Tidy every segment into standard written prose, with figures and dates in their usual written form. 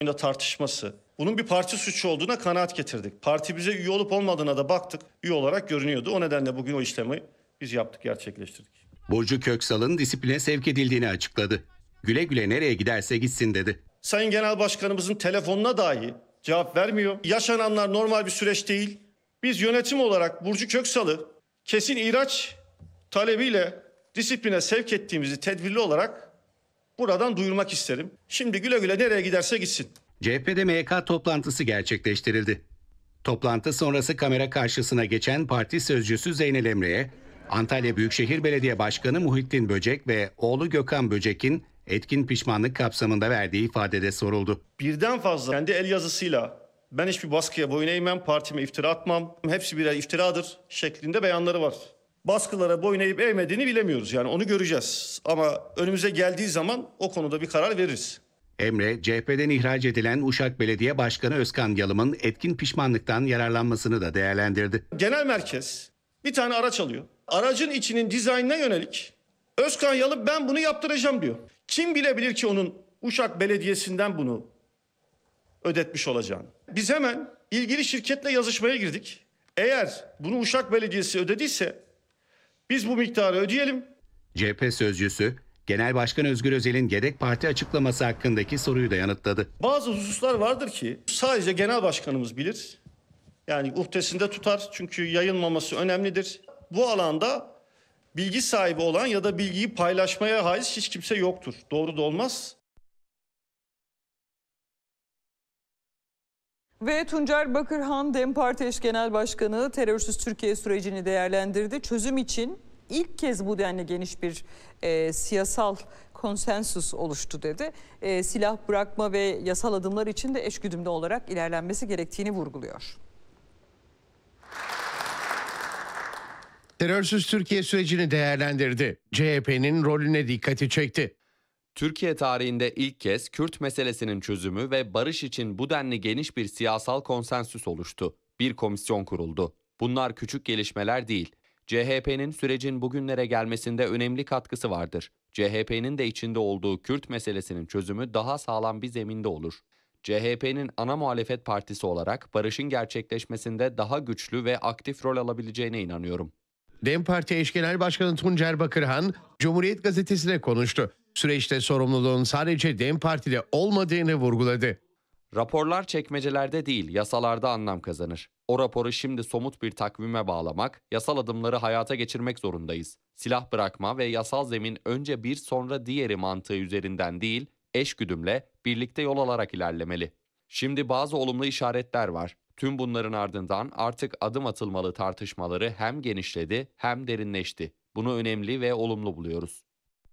tartışması. Bunun bir parti suçu olduğuna kanaat getirdik. Parti bize üye olup olmadığına da baktık. Üye olarak görünüyordu. O nedenle bugün o işlemi biz yaptık, gerçekleştirdik. Burcu Köksal'ın disipline sevk edildiğini açıkladı. Güle güle nereye giderse gitsin dedi. Sayın Genel Başkanımızın telefonuna dahi cevap vermiyor. Yaşananlar normal bir süreç değil. Biz yönetim olarak Burcu Köksal'ı kesin ihraç talebiyle disipline sevk ettiğimizi tedbirli olarak buradan duyurmak isterim. Şimdi güle güle nereye giderse gitsin. CHP'de MYK toplantısı gerçekleştirildi. Toplantı sonrası kamera karşısına geçen parti sözcüsü Zeynel Emre'ye Antalya Büyükşehir Belediye Başkanı Muhittin Böcek ve oğlu Gökhan Böcek'in etkin pişmanlık kapsamında verdiği ifadede soruldu. Birden fazla kendi el yazısıyla ben hiçbir baskıya boyun eğmem, partime iftira atmam, hepsi birer iftiradır şeklinde beyanları var. Baskılara boyun eğip eğmediğini bilemiyoruz, yani onu göreceğiz. Ama önümüze geldiği zaman o konuda bir karar veririz. Emre, CHP'den ihraç edilen Uşak Belediye Başkanı Özkan Yalım'ın etkin pişmanlıktan yararlanmasını da değerlendirdi. Genel merkez bir tane araç alıyor. Aracın içinin dizaynına yönelik Özkan Yalım ben bunu yaptıracağım diyor. Kim bilebilir ki onun Uşak Belediyesi'nden bunu ödetmiş olacağını. Biz hemen ilgili şirketle yazışmaya girdik. Eğer bunu Uşak Belediyesi ödediyse biz bu miktarı ödeyelim. CHP sözcüsü, Genel Başkan Özgür Özel'in yedek parti açıklaması hakkındaki soruyu da yanıtladı. Bazı hususlar vardır ki sadece Genel Başkanımız bilir. Yani uhdesinde tutar, çünkü yayılmaması önemlidir. Bu alanda bilgi sahibi olan ya da bilgiyi paylaşmaya haiz hiç kimse yoktur. Doğru da olmaz. Ve Tuncer Bakırhan, DEM Parti eş genel başkanı, terörsüz Türkiye sürecini değerlendirdi. Çözüm için ilk kez bu denli geniş bir siyasal konsensus oluştu dedi. Silah bırakma ve yasal adımlar için de eşgüdümlü olarak ilerlenmesi gerektiğini vurguluyor. Terörsüz Türkiye sürecini değerlendirdi. CHP'nin rolüne dikkati çekti. Türkiye tarihinde ilk kez Kürt meselesinin çözümü ve barış için bu denli geniş bir siyasal konsensüs oluştu. Bir komisyon kuruldu. Bunlar küçük gelişmeler değil. CHP'nin sürecin bugünlere gelmesinde önemli katkısı vardır. CHP'nin de içinde olduğu Kürt meselesinin çözümü daha sağlam bir zeminde olur. CHP'nin ana muhalefet partisi olarak barışın gerçekleşmesinde daha güçlü ve aktif rol alabileceğine inanıyorum. DEM Parti eş genel başkanı Tuncer Bakırhan, Cumhuriyet Gazetesi'ne konuştu. Süreçte sorumluluğun sadece DEM Parti'de olmadığını vurguladı. Raporlar çekmecelerde değil, yasalarda anlam kazanır. O raporu şimdi somut bir takvime bağlamak, yasal adımları hayata geçirmek zorundayız. Silah bırakma ve yasal zemin önce bir sonra diğeri mantığı üzerinden değil, eşgüdümle, birlikte yol alarak ilerlemeli. Şimdi bazı olumlu işaretler var. Tüm bunların ardından artık adım atılmalı tartışmaları hem genişledi hem derinleşti. Bunu önemli ve olumlu buluyoruz.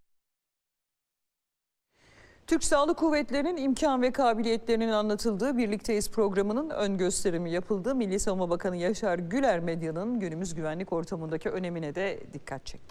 Türk Silahlı Kuvvetleri'nin imkan ve kabiliyetlerinin anlatıldığı Birlikteyiz programının ön gösterimi yapıldı. Milli Savunma Bakanı Yaşar Güler medyanın günümüz güvenlik ortamındaki önemine de dikkat çekti.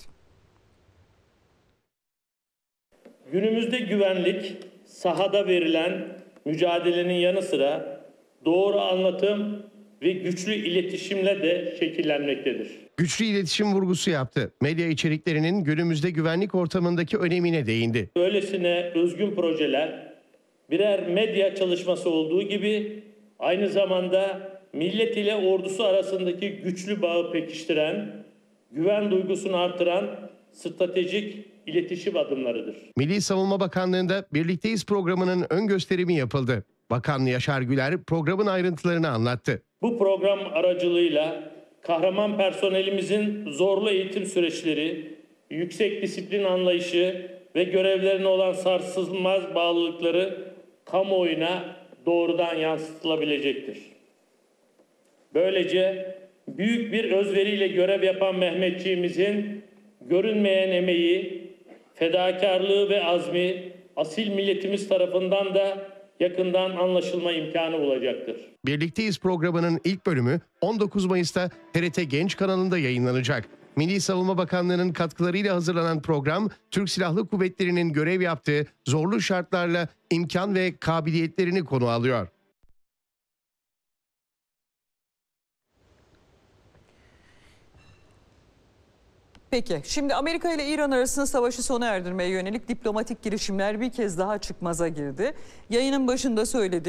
Günümüzde güvenlik, sahada verilen mücadelenin yanı sıra doğru anlatım ve güçlü iletişimle de şekillenmektedir. Güçlü iletişim vurgusu yaptı. Medya içeriklerinin günümüzde güvenlik ortamındaki önemine değindi. Öylesine özgün projeler birer medya çalışması olduğu gibi aynı zamanda millet ile ordusu arasındaki güçlü bağı pekiştiren, güven duygusunu artıran stratejik iletişim adımlarıdır. Milli Savunma Bakanlığı'nda Birlikteyiz programının ön gösterimi yapıldı. Bakan Yaşar Güler programın ayrıntılarını anlattı. Bu program aracılığıyla kahraman personelimizin zorlu eğitim süreçleri, yüksek disiplin anlayışı ve görevlerine olan sarsılmaz bağlılıkları kamuoyuna doğrudan yansıtılabilecektir. Böylece büyük bir özveriyle görev yapan Mehmetçiğimizin görünmeyen emeği, fedakarlığı ve azmi asil milletimiz tarafından da yakından anlaşılma imkanı bulacaktır. Birlikteyiz programının ilk bölümü 19 Mayıs'ta TRT Genç kanalında yayınlanacak. Milli Savunma Bakanlığı'nın katkılarıyla hazırlanan program, Türk Silahlı Kuvvetleri'nin görev yaptığı zorlu şartlarla imkan ve kabiliyetlerini konu alıyor. Peki, şimdi Amerika ile İran arasında savaşı sona erdirmeye yönelik diplomatik girişimler bir kez daha çıkmaza girdi. Yayının başında söyledik.